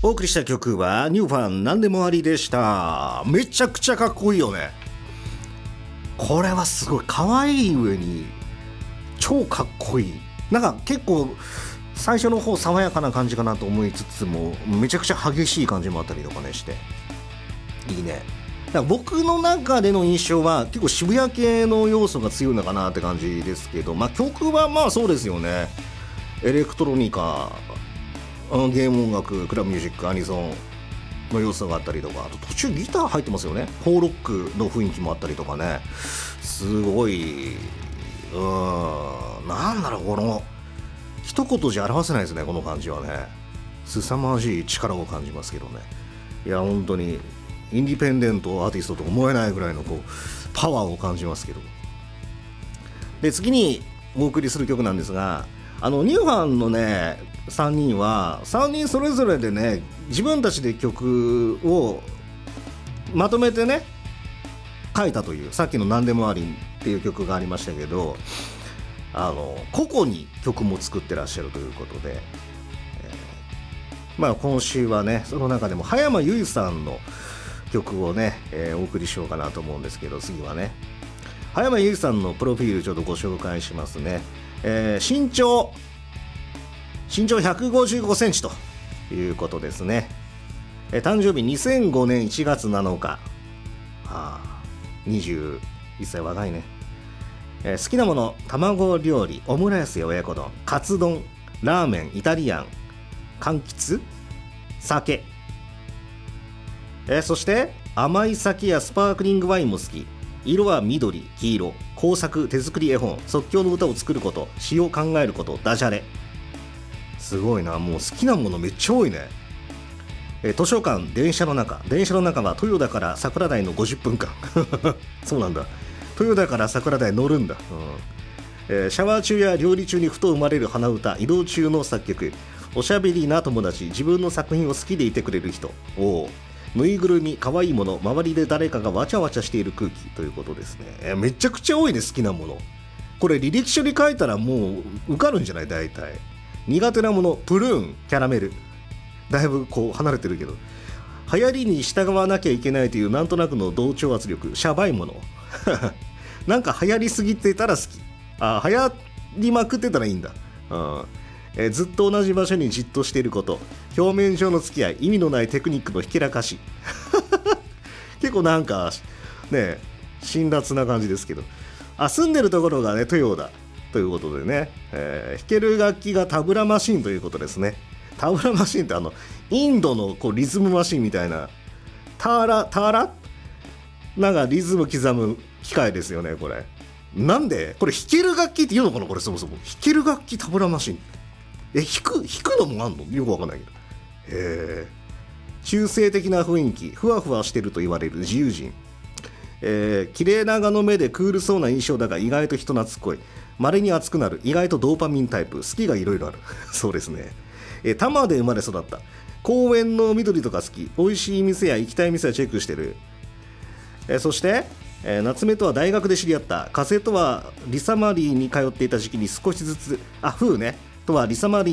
お送りした曲はニューファンなんでもありでした。めちゃくちゃかっこいいよね。これはすごい可愛い上に超かっこいい。なんか結構最初の方爽やかな感じかなと思いつつもめちゃくちゃ激しい感じもあったりとかねしていいね。だから僕の中での印象は結構渋谷系の要素が強いのかなって感じですけど、曲はまあそうですよね。エレクトロニカ、ゲーム音楽、クラブミュージック、アニソンの要素があったりとか、あと途中ギター入ってますよね。フォーロックの雰囲気もあったりとかね。すごいなんだろう、この一言じゃ表せないですね、この感じはね。凄まじい力を感じますけどね。いや本当にインディペンデントアーティストと思えないぐらいのこうパワーを感じますけど。で次にお送りする曲なんですが、ニューファンのね3人は3人それぞれでね自分たちで曲をまとめてね書いたという、さっきの何でもありっていう曲がありましたけど、個々に曲も作ってらっしゃるということで、今週はねその中でも葉山由依さんの曲をね、お送りしようかなと思うんですけど、次はね葉山由依さんのプロフィールちょっとご紹介しますね。身長155センチということですね。誕生日2005年1月7日、21歳、若いね。好きなもの、卵料理、オムライスや親子丼、カツ丼、ラーメン、イタリアン、柑橘、酒、そして甘い酒やスパークリングワインも好き。色は緑、黄色、工作、手作り絵本、即興の歌を作ること、詩を考えること、ダジャレ。すごいな、もう好きなものめっちゃ多いね。図書館、電車の中は豊田から桜台の50分間そうなんだ、豊田から桜台乗るんだ、シャワー中や料理中にふと生まれる鼻歌、移動中の作曲、おしゃべりな友達、自分の作品を好きでいてくれる人、ぬいぐるみ、可愛いもの、周りで誰かがわちゃわちゃしている空気ということですね。めちゃくちゃ多いね、好きなもの。これ履歴書に書いたらもう受かるんじゃない？大体。苦手なもの、プルーン、キャラメル。だいぶこう離れてるけど、流行りに従わなきゃいけないというなんとなくの同調圧力、シャバいものなんか流行りすぎてたら好き。流行りまくってたらいいんだ。ずっと同じ場所にじっとしていること、表面上の付き合い、意味のないテクニックのひけらかし結構なんかね辛辣な感じですけど、住んでるところがね豊田ということでね、弾ける楽器がタブラマシンということですね。タブラマシンってインドのこうリズムマシンみたいなターラなんかリズム刻む機械ですよね。これなんでこれ弾ける楽器って言うのかな、これそもそも弾ける楽器タブラマシン、弾くのもあんのよくわかんないけど、中性的な雰囲気、ふわふわしてると言われる自由人、綺麗な目の目でクールそうな印象だが意外と人懐っこい、稀に熱くなる、意外とドーパミンタイプ、好きがいろいろあるそうですね。多摩で生まれ育った、公園の緑とか好き、美味しい店や行きたい店はチェックしてる。そして、夏目とは大学で知り合った、風とはリサマリーに通っていた時期に少しずつ風ねとはリサマリー